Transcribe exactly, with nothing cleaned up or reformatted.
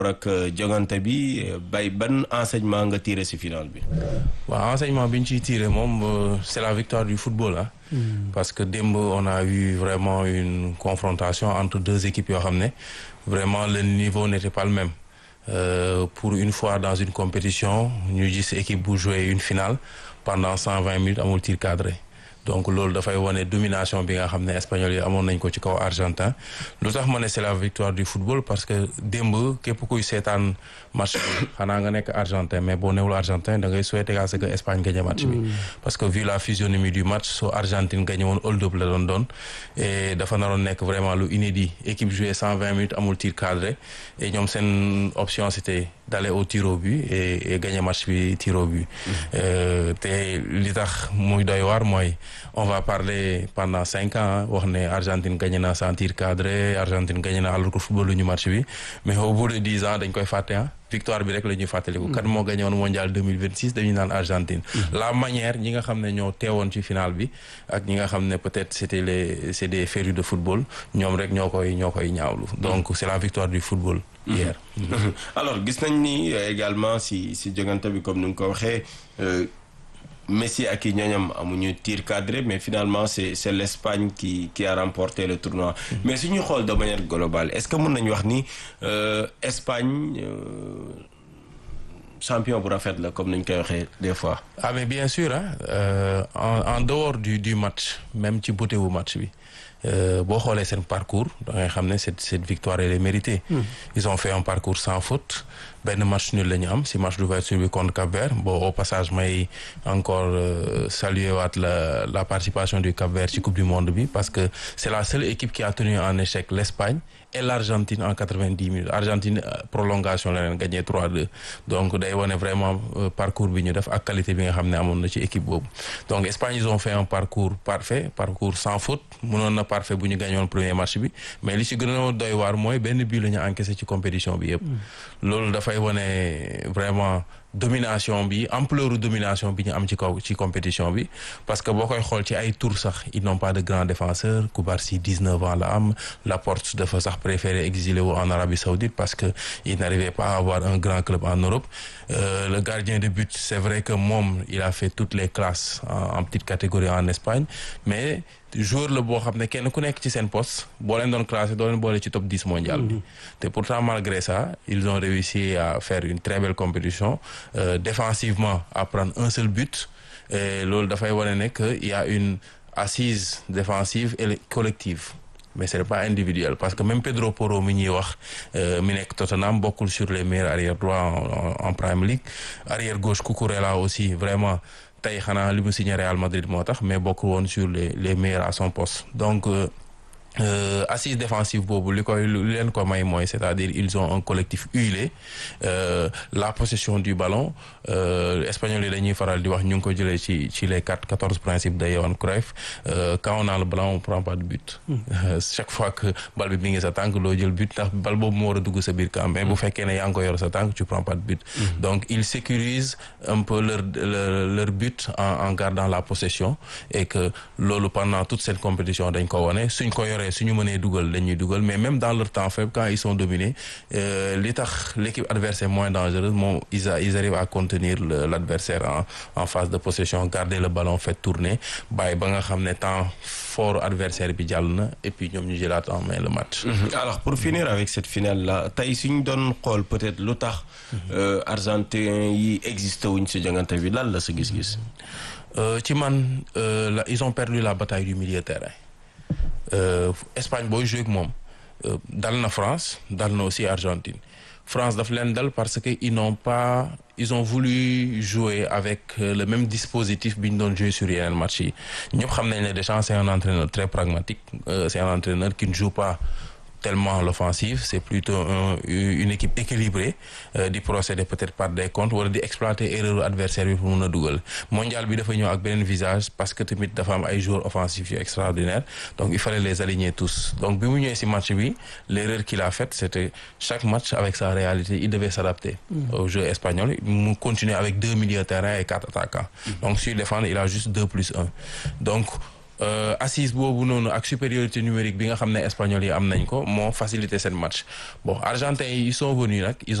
ak jogante bi bay ban enseignement nga tiré ci finale bi. waaw enseignement bi ñu ciy tiré moom c'est la victoire du football ah. Mm. Parce que démb on a eu vraiment une confrontation entre deux équipes yoo xam ne vraiment le niveau n'était pas le même. Euh, pour une fois dans une compétition ñu gis équipe bu jouer une finale pendant cent vingt minutes amul tir cadré. Donc loolu dafay wane domination bi nga xam ne espagnol yi amoon nañ ko ci kaw argentin lu tax ma ne c'est la victoire du football parce que démb képp kuy seetaan match bi xanaa nga nekk argentin mais boo newul argentin da ngay souhaiter à ce que Espagne gagne match bi. Parce que vu la physionomie du match soo Argentine gagné woon hold-up la doon doon et dafa naroon nekk vraiment lu inédit équipe jouée cent vingt minutes amul tir cadré et ñoom seen option c'était d'aller au tir au but et et gagner match bi tir au but. te li tax muy doy waar mooy. On va parler pendant cinq ans wax ne Argentine gagné na sans tir cadré Argentine gagné na alors que football lu ñu match bi mais au bout de dix ans dañ koy fàtte ah victoire bi rek la ñuy fàttaliku. kan moo gagné woon mondial deux mille vingt six dañuy naan Argentine. La manière ñi nga xam ne ñoo teewoon ci finale bi ak ñi nga xam ne peut-être c'était les c'est des férus de football ñoom rek ñoo koy ñoo koy ñaawlu. Donc c'est la victoire du football. hier. alors gis nañ ni également si si jogante bi comme ni nga ko waxee. Messi ak i ñooñam amuñu tir cadré mais finalement c'est c'est l'Espagne qui qui a remporté le tournoi. Mm-hmm. Mais suñu xool de manière globale est-ce que mën nañu wax ni euh, Espagne euh, champion bu rafet la comme nañ koy waxee des fois. Ah mais bien sûr hein euh, en en dehors du du match même ci beauté wu match bi. Euh, boo xoolee seen parcours da ngay xam ne cette cette victoire elle est méritée. Mm. Ils ont fait un parcours sans faute benn match nul la ñu am si match d'ouverture bi contre Cap-Vert bon au passage may encore euh, saluer waat la la participation du Cap-Vert ci coupe du monde bi parce que c'est la seule équipe qui a tenu en échec l'Espagne et l'Argentine en quatre-vingt-dix minutes Argentine prolongation la leen gagné trois deux donc day wane vraiment euh, parcours bi ñu def ak qualité bi nga xam ne amoon na ci équipe boobu donc Espagne ils ont fait un parcours parfait parcours sans faute mënoon na parfait bu ñu gagné woon premier match bi mais li ci gën a doy waar mooy benn but la ñu encaissé ci compétition bi yëpp. loolu dafay wane vraiment domination bi ampleur domination bi ñu am ci kaw ci compétition bi parce que boo koy xool ci ay tours sax ils n'ont pas de grands défenseurs Cubarsí dix-neuf ans la am Laporte dafa sax préféré exilé wu en Arabie Saoudite parce que il n'arrivait pas à avoir un grand club en Europe. Euh, le gardien de but c'est vrai que moom il a fait toutes les classes en, en petite catégorie en Espagne mais joueur la boo xam ne kenn ku nekk ci seen poste boo leen doon classé doo leen boole ci top dix mondial bi. te pourtant malgré ça ils ont réussi à faire une très belle compétition euh, défensivement à prendre un seul but et loolu dafay wane ne que il y a une assise défensive et collective. Mais c'est pas individuel parce que même Pedro Porro mi ñuy wax mi nekk Tottenham bokkul sur les meilleurs arrière droits en, en, en Premier League arrière gauche Cucurella aussi vraiment tey xanaa li mu signé Real Madrid moo tax mais bokkul woon sur les les meilleurs à son poste donc euh, Euh, assise défensive boobu li koy li leen ko may mooy c'est-à-dire ils ont un collectif huilé euh, la possession du ballon euh, espagnol yi dañuy faral di wax ñu ngi ko jëlee ci ci les quatre quatorze principes de Johan Cruyff euh, quand on a le ballon on prend pas de but. Mm. Euh, chaque fois que bal bi mi ngi sa tànk doo jël but ndax bal boobu moo war a dugg sa biir camp mais bu fekkee ne yaa ngi ko yor sa tànk tu prends pas de but. Mm. Donc ils sécurisent un peu leur leur, leur but en, en gardant la possession et que loolu pendant toute cette compétition dañ ko wone suñ ko yor suñu mënee dugal dañuy dugal mais même dans leur temps faible quand ils sont dominés euh, li tax l'équipe adversaire moins dangereuse moom ils a, ils arrivent à contenir le, l'adversaire en en phase de possession garder le ballon fait tourner bàyyi ba nga xam ne temps fort adversaire bi jàll na et puis ñoom ñu jëlaat en main le match. Mmh. Alors pour finir avec cette finale là tey suñu doon xool peut-être lu tax euh, argentin yi existé wuñ si jongante bi lan la sa gis-gis. ci man euh, la, ils ont perdu la bataille du milieu de terrain. Euh, Espagne booy joué ak moom euh, dal na France dal na aussi Argentine France daf leen dal parce que ils n'ont pas ils ont voulu jouer avec euh, le même dispositif bi ñu doon jouer sur yeneen match yi ñëpp xam nañ ne Deschamps c'est un entraîneur très pragmatique euh, c'est un entraîneur qui ne joue pas tellement l'offensive c'est plutôt un, une équipe équilibrée euh, di procéder peut-être par des comptes wala di exploiter erreur adversaire bi pour mun a dugal mondial bi dafa ñëw ak beneen visage parce que tamit dafa am ay joueurs offensifs yu extraordinaires donc il fallait les aligner tous donc bi mu ñëwee ci match bi l'erreur qu'il a faite c'était chaque match avec sa réalité il devait s'adapter mmh. au jeu espagnol mu continuer avec deux milieux de terrain et quatre attaquants mmh. donc sur défendre il a juste deux plus un donc euh, assise boobu noonu ak supériorité numérique bi nga xam ne Espagnols yi am nañ ko moo facilité seen match bon Argentins yi ils sont venus nag.